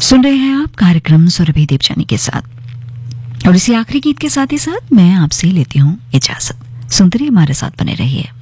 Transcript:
सुन रहे हैं आप कार्यक्रम सुरभि देवजानी के साथ, और इसी आखिरी गीत के साथ ही साथ मैं आपसे लेती हूँ इजाजत। सुनते रहिए, हमारे साथ बने रहिए।